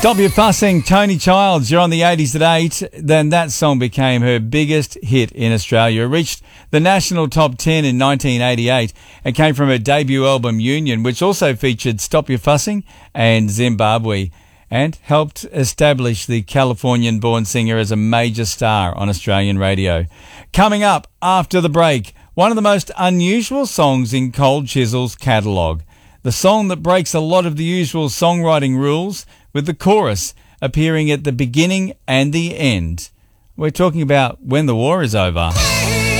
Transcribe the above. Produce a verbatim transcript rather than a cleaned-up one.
Stop Your Fussing, Tony Childs. You're on the eighties at eight. Then that song became her biggest hit in Australia. It reached the national top ten in nineteen eighty-eight and came from her debut album Union, which also featured Stop Your Fussing and Zimbabwe, and helped establish the Californian-born singer as a major star on Australian radio. Coming up after the break, one of the most unusual songs in Cold Chisel's catalogue. The song that breaks a lot of the usual songwriting rules, with the chorus appearing at the beginning and the end. We're talking about When the War Is Over.